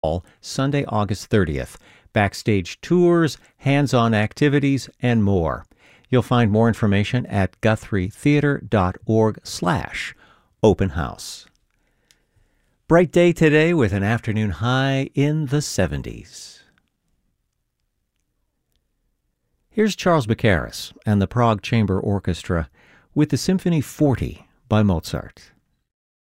Sunday, August 30th. Backstage tours, hands-on activities, and more. You'll find more information at GuthrieTheater.org/open house. Bright day today with an afternoon high in the 70s. Here's Charles Baccaris and the Prague Chamber Orchestra with the Symphony 40 by Mozart.